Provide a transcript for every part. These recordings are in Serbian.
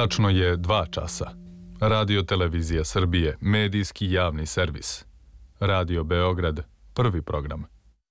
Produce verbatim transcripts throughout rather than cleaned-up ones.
Tačno je dva časa. Radio Televizija Srbije, medijski javni servis. Radio Beograd, prvi program.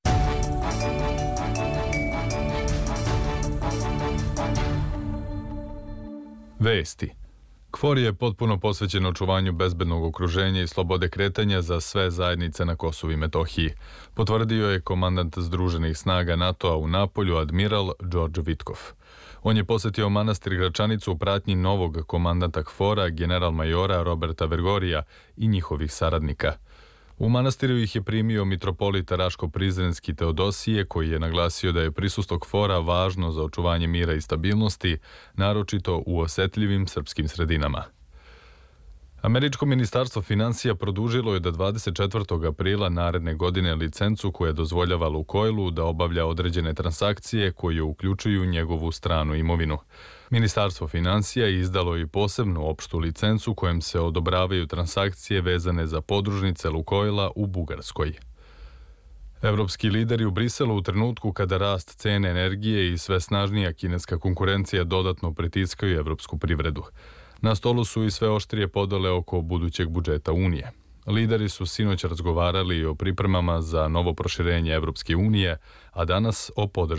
Vesti. KFOR je potpuno posvećen očuvanju bezbednog okruženja i slobode kretanja za sve zajednice na Kosovu i Metohiji, potvrdio je komandant Združenih snaga NATO-a u Napolju, admiral Đorđe Vitkov. On je posetio manastir Gračanicu u pratnji novog komandanta KFOR-a, general-majora Roberta Vergorija i njihovih saradnika. U manastiru ih je primio mitropolita Raško-Prizrenski Teodosije, koji je naglasio da je prisustvo KFOR-a važno za očuvanje mira i stabilnosti, naročito u osetljivim srpskim sredinama. Američko ministarstvo finansija produžilo je do dvadeset četvrtog aprila naredne godine licencu koja dozvoljava Lukoilu da obavlja određene transakcije koje uključuju njegovu stranu imovinu. Ministarstvo finansija izdalo je posebnu opštu licencu kojom se odobravaju transakcije vezane za podružnice Lukoila u Bugarskoj. Evropski lideri u Briselu u trenutku kada rast cene energije i sve snažnija kineska konkurencija dodatno pritiskaju evropsku privredu. Na stolu su i sve oštrije podele oko budućeg budžeta Unije. Lideri su sinoć razgovarali o pripremama za novo proširenje Evropske unije, a danas o podršci